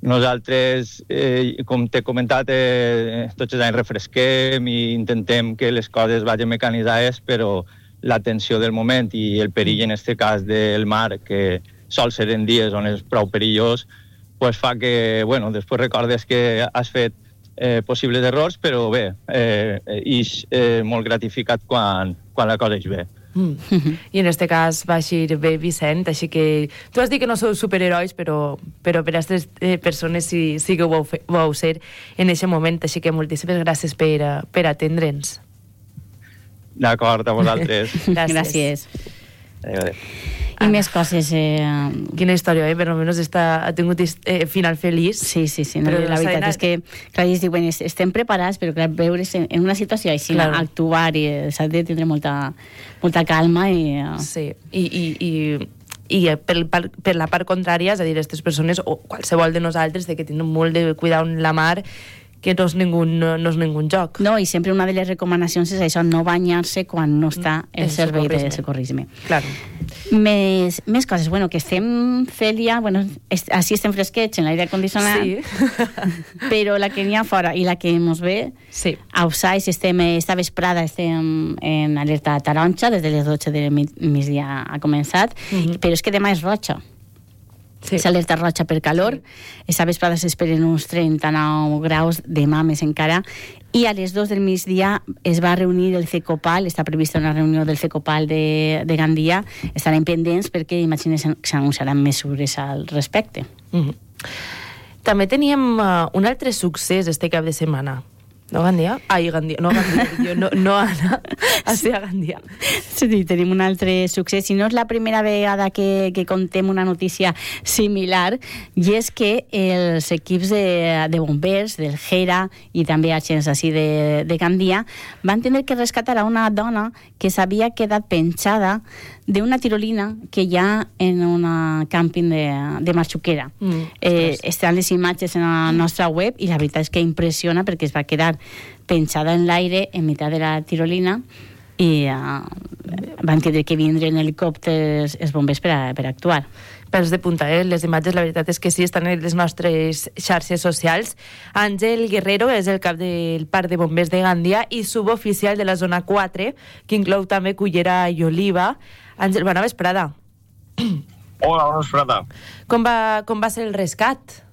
Nosaltres, com t'he comentat, tots els anys refresquem i intentem que les coses vagin mecanitzades, però la tensió del moment i el perill, en aquest cas del mar, que sol ser en dies on és prou perillós, pues fa que, bueno, després recordes que has fet possibles errors, però bé, és molt gratificat quan la cosa és bé. I en este cas va eixir bé Vicent, així que tu has dit que no sou superherois, però per a aquestes persones sí que ho vau ser en aquest moment, així que moltíssimes gràcies per atendre'ns. D'acord, a vosaltres. Gràcies. Adéu. I més coses. Quina història, per almenys ha tingut final feliç. Sí. No, la veritat és que, clar, ells diuen, estem preparats, però clar, veure's en una situació així, actuar, i s'ha de tindre molta calma. Sí, i per la part contrària, és a dir, aquestes persones, o qualsevol de nosaltres, que tenen molt de cuidar amb la mar, que no és ningú joc. No, i sempre una de les recomanacions és això, no banyar-se quan no està el servei de socorrisme. Claro. Més coses, bueno, que estem, Cèlia, bueno, així estem fresquets en l'aire condicionat, però la que n'hi ha fora i la que mos ve, a Usais esta vesprada estem en alerta taronja, des de les 12 del migdia ha començat, però és que demà és roja. És alerta roja per calor. Esta vesprada s'esperen uns 39 graus, demà més encara, i a les 2 del migdia es va reunir el CECOPAL, està prevista una reunió del CECOPAL de Gandia, estarem pendents perquè imagines que s'anunciaran mesures al respecte. També teníem un altre succés este cap de setmana. No, Gandia? Gandia. No, Gandia. No, Anna. A Gandia. Sí, tenim un altre succés. I no és la primera vegada que contem una notícia similar, i és que els equips de bombers, del GERA i també agents així de Gandia, van tenir que rescatar a una dona que s'havia quedat penjada d'una tirolina que hi ha en un càmping de Marxuquera. Estan les imatges en la nostra web i la veritat és que impressiona perquè es va quedar penjada en l'aire en meitat de la tirolina i van tenir que vindre en helicòpters els bombers per actuar. Pels de punta, les imatges, la veritat és que sí, estan en les nostres xarxes socials. Àngel Guerrero és el cap del Parc de Bombers de Gandia i suboficial de la zona 4, que inclou també Cullera i Oliva. Àngel, bona vesprada. Hola, bona vesprada. Com va ser el rescat?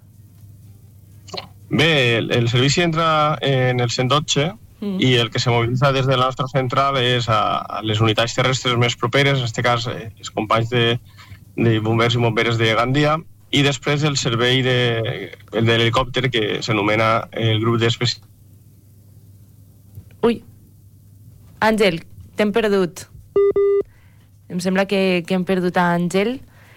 Bé, el servici entra en el 112 i el que se mobilitza des de la nostra central és a les unitats terrestres més properes, en aquest cas els companys de bombers i bomberes de Gandia, i després el servei de l'helicòpter que s'anomena el grup d'especialistes. Ui, Àngel, t'hem perdut. Em sembla que hem perdut a Àngel.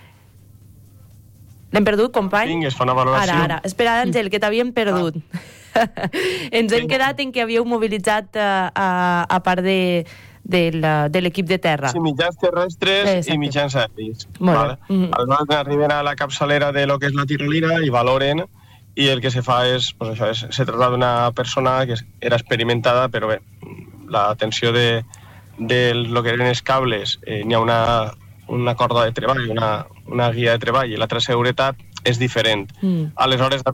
L'hem perdut, company? Vinga, es fa una valoració. Ara. Espera, Àngel, que t'havíem perdut. Ens hem quedat en que havíeu mobilitzat a part de l'equip de terra. Sí, mitjans terrestres i mitjans aèris. Molt bé. Aleshores arriben a la capçalera de lo que és la tirolina i valoren, i el que se fa és, pues això, se trata d'una persona que era experimentada, però bé, la tensió de lo que eren els cables, n'hi ha una corda de treball, una guia de treball, i l'altra seguretat és diferent. Aleshores,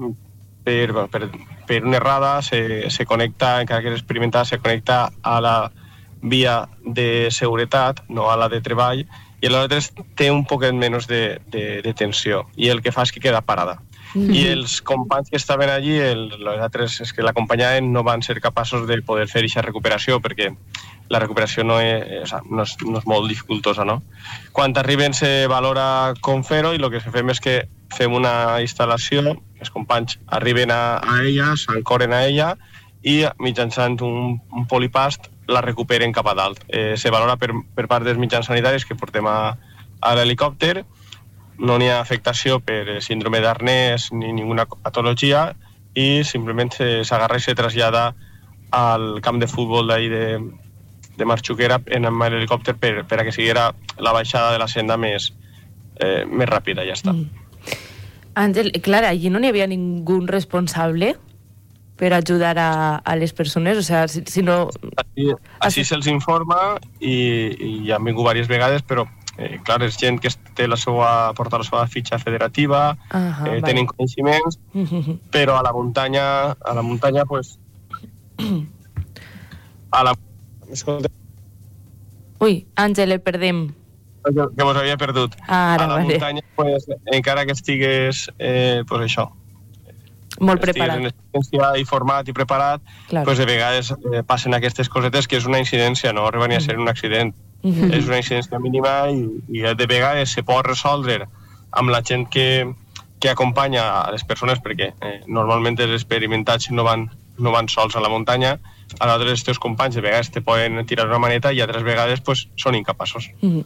per una errada se connecta, encara que és experimentada, se connecta a la via de seguretat, no a la de treball, i aleshores té un poquet menys de tensió, i el que fa és que queda parada. I els companys que estaven allí, els altres que l'acompanyaven, no van ser capaços de poder fer aquesta recuperació, perquè la recuperació no és molt dificultosa, no? Quan arriben se valora com fer-ho, i el que fem és que fem una instal·lació, els companys arriben a ella, s'ancoren a ella, i mitjançant un polipast la recuperen cap a dalt. Se valora per part dels mitjans sanitaris que portem a l'helicòpter, no n'hi ha afectació per síndrome d'arnès ni ninguna patologia, i simplement s'agarra i se trasllada al camp de futbol d'ahir de Marxuquera amb l'helicòpter per a que sigui la baixada de la senda més ràpida, ja està. Àngel, clar, allí no n'hi havia ningú responsable per ajudar a les persones, o sigui, si no... Així se'ls informa i han vingut diverses vegades, però clar, és gent que porta la seva fitxa federativa, tenen coneixements, però a la muntanya, pues... Ui, Àngel, el perdem. Que vos havia perdut. Ara, a la muntanya, pues, encara que estigues, pues això, molt preparat. Estigues en experiència i format i preparat, pues de vegades passen aquestes cosetes que és una incidència, no arriba ni a ser un accident. És una incidència mínima i de vegades se pot resoldre amb la gent que acompanya a les persones, perquè normalment els experimentats no van sols a la muntanya. Aleshores els teus companys de vegades te poden tirar una maneta i altres vegades pues, són incapaços.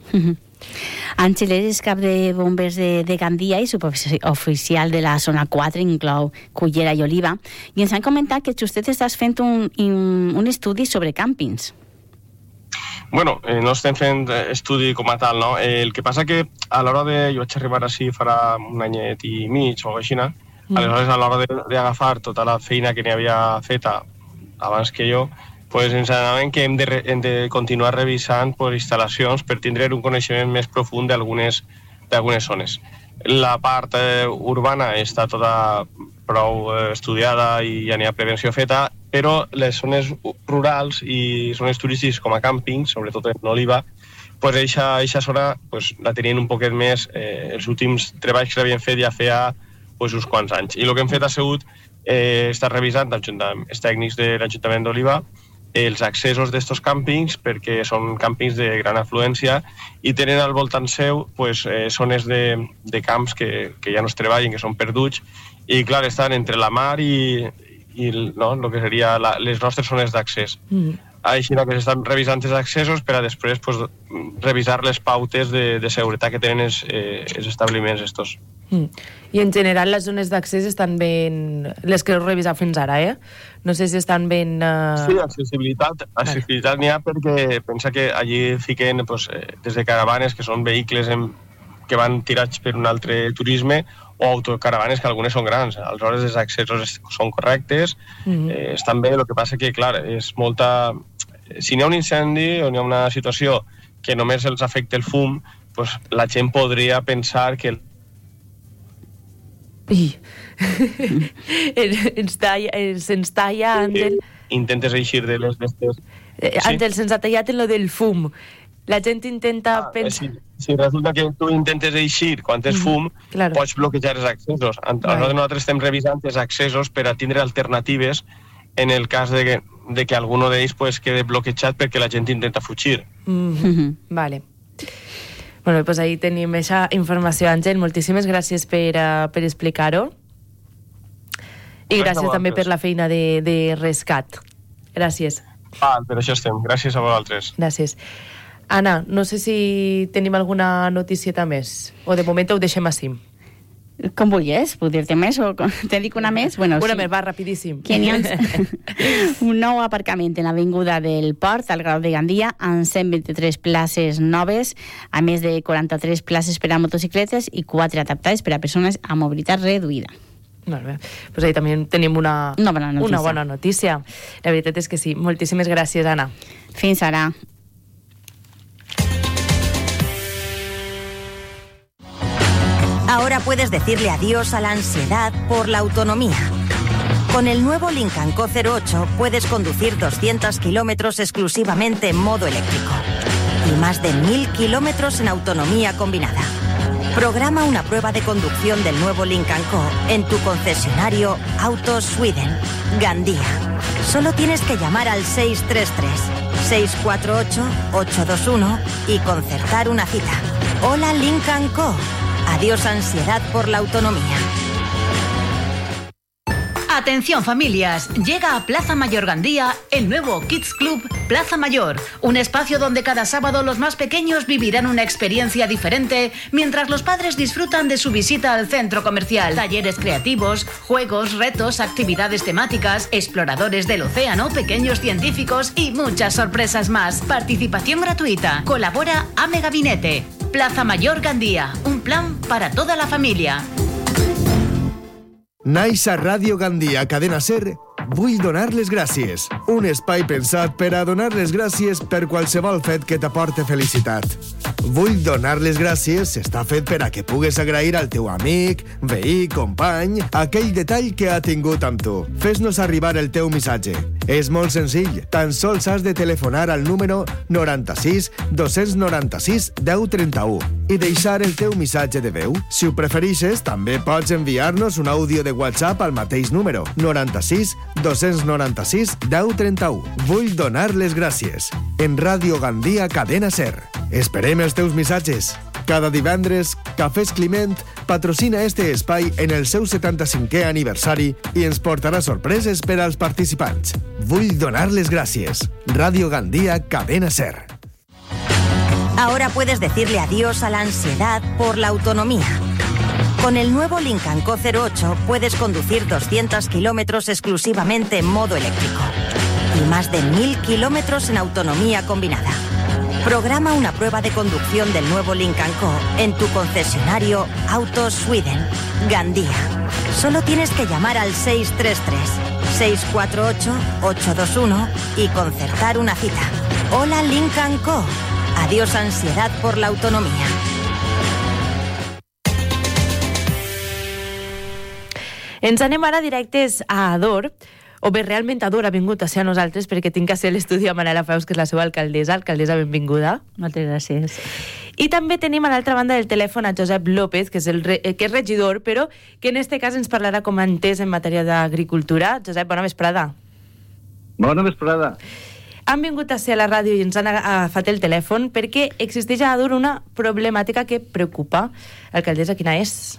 Àngel és cap de bombers de Gandia i suboficial de la zona 4, inclou Cullera i Oliva, i ens han comentat que justet estàs fent un estudi sobre càmpings. Bueno, no estem fent estudi com a tal, no? El que passa que a l'hora de... Jo vaig arribar així farà un anyet i mig o així, aleshores a l'hora d'agafar tota la feina que n'hi havia feta abans que jo, pues ens anaven que hem de continuar revisant instal·lacions per tindre un coneixement més profund d'algunes zones. La part urbana està tota prou estudiada i ja n'hi ha prevenció feta, però les zones rurals i zones turístiques com a càmpings, sobretot en Oliva, pues eixa zona pues, la tenien un poquet més, els últims treballs que l'havien fet ja feia pues, uns quants anys. I el que hem fet ha sigut estar revisant els tècnics de l'Ajuntament d'Oliva els accessos d'estos càmpings, perquè són càmpings de gran afluència i tenen al voltant seu pues, zones de camps que ja no es treballen, que són perduts, i clar, estan entre la mar i no, el que seria les nostres zones d'accés. Així que s'estan revisant els accessos per a després pues, revisar les pautes de seguretat que tenen els establiments estos. I en general les zones d'accés estan ben... les que heu revisat fins ara, No sé si estan ben... Sí, accessibilitat n'hi ha perquè pensa que allí fiquen pues, des de caravanes, que són vehicles que van tirats per un altre turisme, o autocaravanes, que algunes són grans. Aleshores els accessos són correctes, estan bé, el que passa que, clar, és molta... Si n'hi ha un incendi o n'hi ha una situació que només els afecta el fum, pues, la gent podria pensar que Ens talla, Àngel. Intentes eixir de les d'estes... Àngel, se'ns ha tallat en lo del fum. La gent intenta pensar... Si resulta que tu intentes eixir quan és fum, pots bloquejar els accessos. Nosaltres estem revisant els accessos per a tindre alternatives en el cas de que algun d'ells quede bloquejat perquè la gent intenta fugir. Vale. Bueno, pues ahí tenim aquesta informació, Àngel. Moltíssimes gràcies per explicar-ho. I gràcies també per la feina de rescat. Gràcies. Per això estem. Gràcies a vosaltres. Gràcies. Anna, no sé si tenim alguna noticieta més, o de moment ho deixem així. Com vulguis, puc dir-te més o te dic una més? Bueno, una més, va, rapidíssim. Que n'hi ha un nou aparcament en l'avinguda del Port, al Grau de Gandia, amb 123 places noves, a més de 43 places per a motocicletes i 4 adaptades per a persones amb mobilitat reduïda. Molt bé. Pues ahí també tenim una bona notícia. La veritat és que sí. Moltíssimes gràcies, Anna. Fins ara. Ahora puedes decirle adiós a la ansiedad por la autonomía. Con el nuevo Lincoln Co 08 puedes conducir 200 kilómetros exclusivamente en modo eléctrico y más de 1000 kilómetros en autonomía combinada. Programa una prueba de conducción del nuevo Lincoln Co en tu concesionario Autos Sweden, Gandía. Solo tienes que llamar al 633-648-821 y concertar una cita. Hola Lincoln Co. Adiós ansiedad por la autonomía. Atención familias, llega a Plaza Mayor Gandía el nuevo Kids Club Plaza Mayor, un espacio donde cada sábado los más pequeños vivirán una experiencia diferente mientras los padres disfrutan de su visita al centro comercial. Talleres creativos, juegos, retos, actividades temáticas, exploradores del océano, pequeños científicos y muchas sorpresas más. Participación gratuita. Colabora AME Gabinete. Plaza Mayor Gandía, un plan para toda la familia. Naix a Ràdio Gandia, Cadena Ser, vull donar les gràcies. Un espai pensat per a donar les gràcies per qualsevol fet que t'aporte felicitat. Vull donar les gràcies està fet per a que pugues agrair al teu amic, veí, company, aquell detall que ha tingut amb tu. Fes-nos arribar el teu missatge. És molt senzill. Tan sols has de telefonar al número 96 296 1031 i deixar el teu missatge de veu. Si ho preferixes, també pots enviar-nos un àudio de WhatsApp al mateix número 96 296 1031. Vull donar les gràcies. En Ràdio Gandia Cadena Ser. Esperem els teus missatges. Cada divendres, Cafès Climent patrocina este espai en el seu 75è aniversari i ens portarà sorpreses per als participants. Vull donar les gràcies. Ràdio Gandia Cadena Ser. Ahora puedes decirle adiós a la ansiedad por la autonomía. Con el nuevo Lincoln Co 08 puedes conducir 200 kilómetros exclusivamente en modo eléctrico y más de 1000 kilómetros en autonomía combinada. Programa una prueba de conducción del nuevo Lincoln Co en tu concesionario Autos Sweden, Gandía. Solo tienes que llamar al 633-648-821 y concertar una cita. Hola Lincoln Co. Adiós ansiedad por la autonomía. Ens anem ara directes a Ador, o bé realment Ador ha vingut a ser a nosaltres perquè tinc que ser a l'estudi a Manela Faus, que és la seva alcaldessa. Alcaldessa, benvinguda. Moltes gràcies. I també tenim a l'altra banda del telèfon a Josep López, que és regidor, però que en este cas ens parlarà com a entès en matèria d'agricultura. Josep, bona vesprada. Bona vesprada. Han vingut a ser a la ràdio i ens han agafat el telèfon perquè existeix a Ador una problemàtica que preocupa. Alcaldessa, quina és?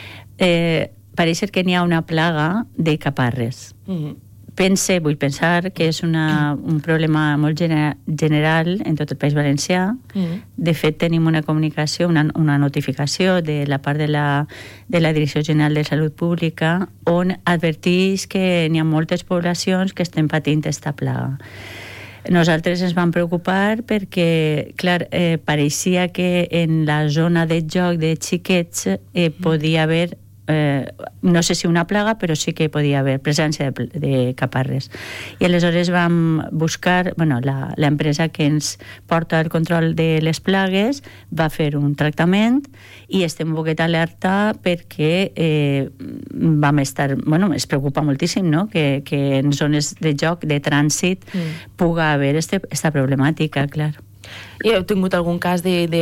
Pareix ser que n'hi ha una plaga de caparres. Vull pensar que és un problema molt general en tot el País Valencià. De fet, tenim una comunicació, una notificació de la part de la Direcció General de Salut Pública on adverteix que n'hi ha moltes poblacions que estem patint aquesta plaga. Nosaltres ens vam preocupar perquè, clar, pareixia que en la zona de joc de xiquets podia haver no sé si una plaga, però sí que podia haver presència de caparres. I aleshores vam buscar, l'empresa que ens porta el control de les plagues va fer un tractament i estem un poquet alerta perquè vam estar, es preocupa moltíssim, no?, que en zones de joc, de trànsit, puga haver esta problemàtica, clar. I heu tingut algun cas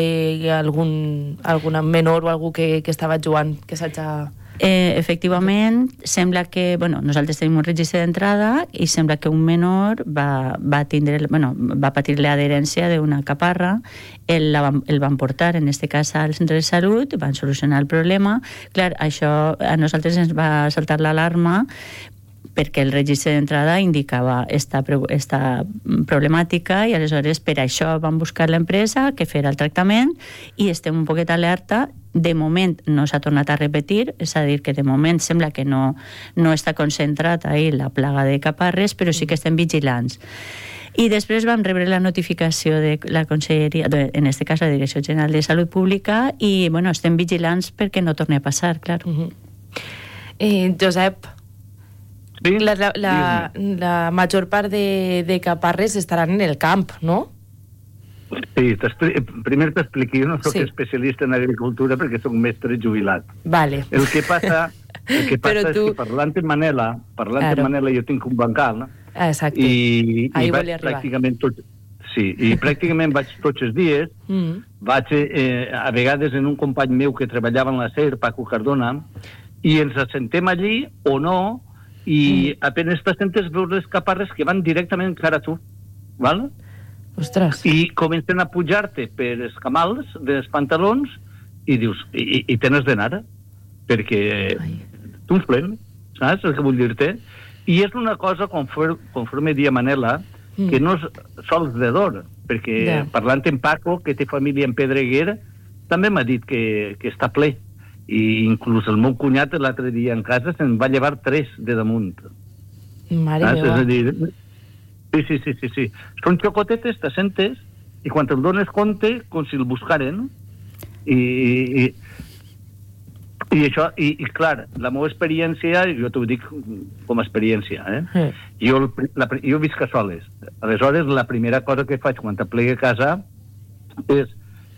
d'algun menor o algú que estava jugant, que s'hagi... Efectivament, sembla que, nosaltres tenim un registre d'entrada i sembla que un menor va patir l'adherència d'una caparra, el van portar, en aquest cas, al centre de salut, van solucionar el problema. Clar, això a nosaltres ens va saltar l'alarma perquè el registre d'entrada indicava esta problemàtica i aleshores per això van buscar l'empresa que fera el tractament i estem un poquet alerta. De moment no s'ha tornat a repetir, és a dir, que de moment sembla que no està concentrat ahí la plaga de caparres, però sí que estem vigilants. I després vam rebre la notificació de la Conselleria, en aquest cas la Direcció General de Salut Pública, i estem vigilants perquè no torni a passar, clar. Josep, la major part de caparres estaran en el camp, no? Sí, primer t'explico, jo no soc especialista en agricultura perquè soc mestre jubilat. Vale. El que passa és que parlant amb Manela, jo tinc un bancal, exacte. I vaig pràcticament pràcticament vaig tots els dies, vaig a vegades en un company meu que treballava en la SER, Paco Cardona, i ens assentem allí o no, i apenas t'assentes veus les caparres que van directament cara a tu, val? Ostres. I comencen a pujar-te per els camals dels pantalons i dius, i tens d'anar perquè t'unflen, saps el que vull dir-te? I és una cosa, conforme dia Manela, que no és sols de dor, perquè parlant amb Paco, que té família en Pedreguer, també m'ha dit que està ple. I inclús el meu cunyat l'altre dia en casa se'n va llevar 3 de damunt. Mare meva. És a dir, sí. Són xocotetes, t'assentes, i quan te'l dones compte, com si el buscaren. I això, i clar, la meva experiència, jo t'ho dic com a experiència, jo visc a soles. Aleshores, la primera cosa que faig quan t'aplegue a casa és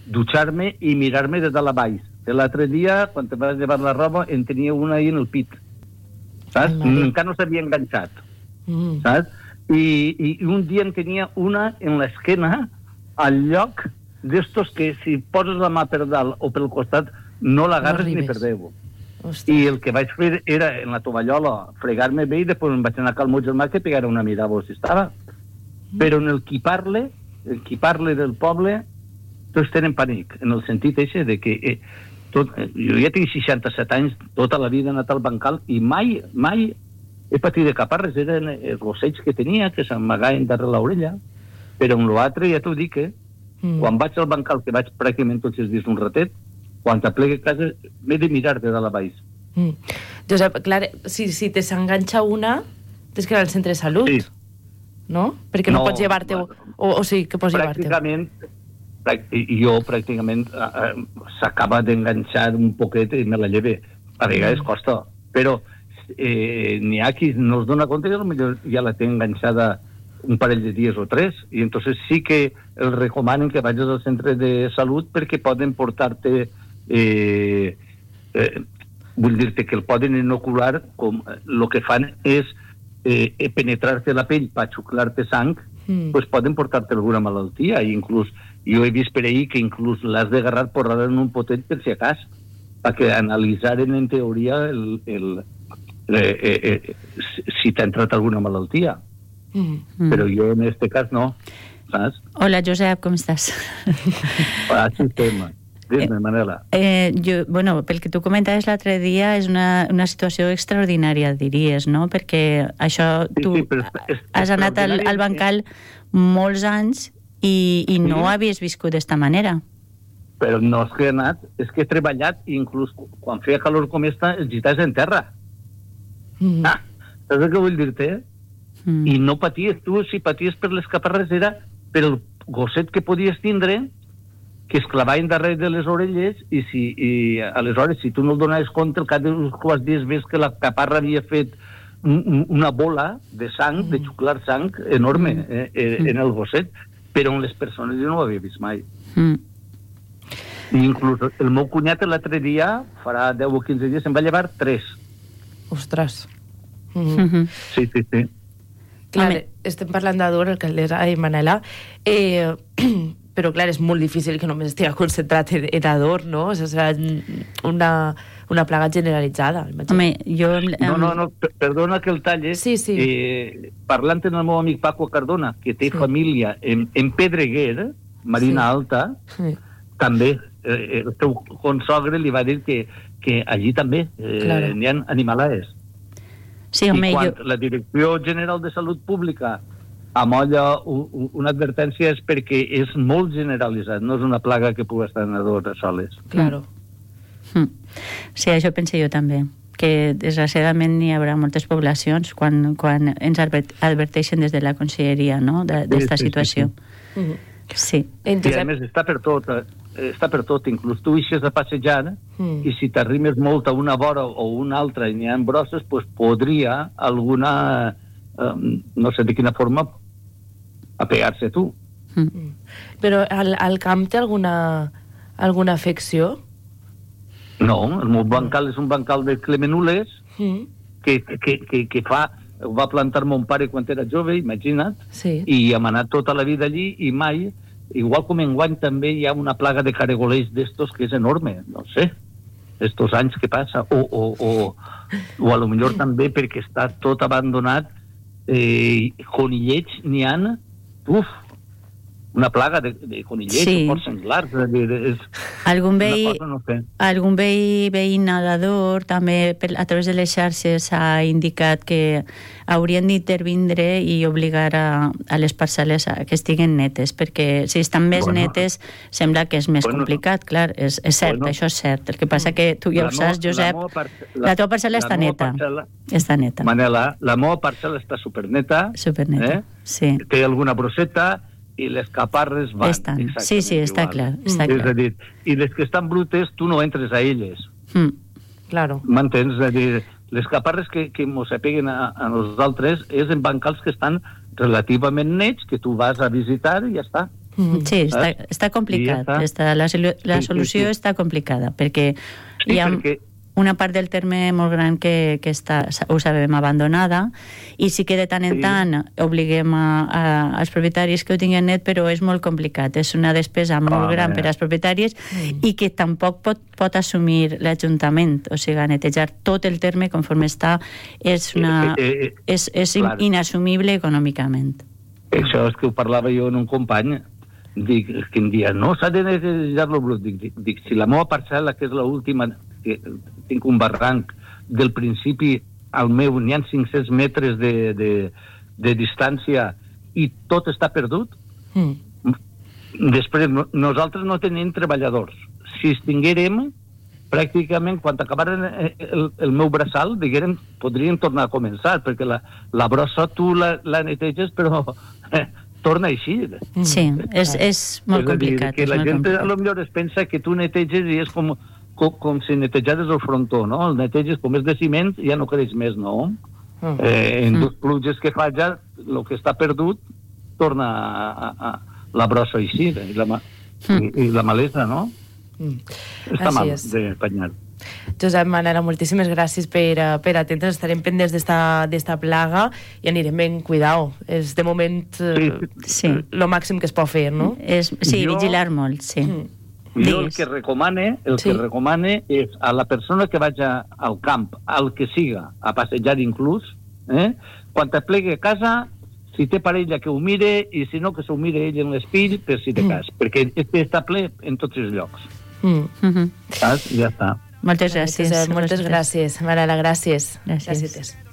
dutxar-me i mirar-me des de la baix. L'altre dia, quan te vas llevar la roba, en tenia una ahí en el pit. Saps? Encara no s'havia enganxat. Saps? I un dia en tenia una en l'esquena, al lloc d'estos que si poses la mà per dalt o pel costat no l'agarres ni per Déu. I el que vaig fer era, en la tovallola, fregar-me bé i després em vaig anar a cal meu germà que pegara una mirada a veure si estava. Però en el qui parle del poble, tots tenen pànic, en el sentit eixe de que jo ja tinc 67 anys, tota la vida he anat al bancal i mai he patit de caparres, eren els gosseig que tenia, que s'amagaven darrere l'orella, però amb l'altre ja t'ho dic, quan vaig al bancal, que vaig pràcticament tots els dies un ratet, quan t'aplegue a casa m'he de mirar de dalt a baix. Josep, clar, si te s'enganxa una, tens que anar al centre de salut, no? Perquè no pots llevar-te, o sí, que pots llevar-te. Pràcticament s'acaba d'enganxar un poquet i me la lleve. A vegades costa, però n'hi ha qui no es dona compte que potser ja la té enganxada un parell de dies o 3, i entonces sí que els recomanen que vagis al centre de salut perquè poden portar-te vull dir-te que el poden inocular, com el que fan és penetrar-te la pell per xuclar-te sang, pues poden portar-te alguna malaltia, i inclús jo he vist per ahir que inclús l'has d'agarrar posar en un potet per si acas, perquè analitzaren en teoria si t'ha entrat alguna malaltia. Però jo en este cas no, saps? Hola, Josep, com estàs? Així estem. Dime, Manela. Bueno, pel que tu comentaves l'altre dia, és una situació extraordinària, diries, no? Perquè això, tu has anat al bancal molts anys i no havies viscut d'esta manera. Però no és que he anat, és que he treballat i inclús quan feia calor com esta, els gitaves en terra. Saps el que vull dir-te? I no paties, tu si paties per les caparres era per el gosset que podies tindre, que es clavaven darrere de les orelles, i aleshores, si tu no el donaves compte, al cap d'uns quants dies ves que la caparra havia fet una bola de sang, de xuclar sang enorme en el gosset, però en les persones jo no ho havia vist mai. I inclús el meu cunyat l'altre dia, farà 10 o 15 dies, se'n va llevar 3. Ostres. Sí. Clar, estem parlant d'Ador, alcaldessa i Manela, però clar, és molt difícil que només estigui concentrat en Ador, no? Serà una plaga generalitzada. Home, jo... No, perdona que el talle. Sí. Parlant amb el meu amic Paco Cardona, que té família en Pedreguer, Marina Alta, també el seu consogre li va dir que allí també n'hi ha animalades. Sí, home, I quan la Direcció General de Salut Pública amolla una advertència és perquè és molt generalitzat, no és una plaga que pugui estar en Ador soles. Claro. Sí, això penso jo també, que desgraciadament hi haurà moltes poblacions quan ens adverteixen des de la conselleria, no?, d'esta situació. Sí. I a més està per tot, inclús tu eixes a passejar i si t'arrimes molt a una vora o una altra i n'hi ha brosses, pues podria alguna, no sé de quina forma, apegar-se a tu. Però al camp té alguna afecció? No, el meu bancal és un bancal de Clemenules que ho va plantar mon pare quan era jove, imagina't, i hem anat tota la vida allí i mai, igual com enguany també hi ha una plaga de caregoleix d'estos que és enorme, no sé, estos anys que passa, o a lo millor també perquè està tot abandonat, conillets n'hi ha, una plaga de conillets, o porcs senglars. Algun veí nadador també a través de les xarxes ha indicat que haurien d'intervindre i obligar a les parcel·les que estiguen netes, perquè si estan més netes sembla que és més complicat, clar, és cert, això és cert. El que passa que tu ja ho saps, Josep, la teva parcel·la està neta. Manela, la meva parcel·la està superneta, sí. Té alguna brosseta i les caparres van sí, està clar. És a dir, i les que estan brutes, tu no entres a elles. Claro. M'entens? És a dir, les caparres que mos apeguen a nosaltres és en bancals que estan relativament nets, que tu vas a visitar i ja està. Sí, està complicat. La solució està complicada, perquè hi ha una part del terme molt gran que està, ho sabem, abandonada, i sí que de tant en tant obliguem als propietaris que ho tinguin net, però és molt complicat. És una despesa molt gran per als propietaris i que tampoc pot assumir l'Ajuntament. O sigui, netejar tot el terme conforme està és inassumible econòmicament. Això és que ho parlava jo en un company. Dic, que em dia, no s'ha de netejar-lo brut. Dic, si la meva parcel·la, que és l'última, que tinc un barranc, del principi al meu n'hi ha 500 metres de distància i tot està perdut, després nosaltres no tenim treballadors. Si es tinguérem, pràcticament quan acabaren el meu braçal, diguérem, podríem tornar a començar, perquè la brossa tu la neteges, però torna així. Sí, és molt complicat. Que la gent potser es pensa que tu neteges i és com si netejares el frontó, no? El neteges com és de ciment i ja no creix més, no? En dos pluges que fa ja, el que està perdut torna a la brossa així, i la malesa, no? Està mal d'apanyar. Josep Manera, moltíssimes gràcies per atendre's. Estarem pendents d'esta plaga i anirem ben cuidao. És de moment lo màxim que es pot fer, no? Sí, vigilar molt, sí. Jo el que recomane és a la persona que vagi al camp, al que siga, a passejar inclús, quan te plegui a casa, si té parella que ho mire i si no que s'ho mire ell en l'espill per si té cas, perquè està ple en tots els llocs. Saps? Ja està. Moltes gràcies. Moltes gràcies. Manera, gràcies. Gràcies.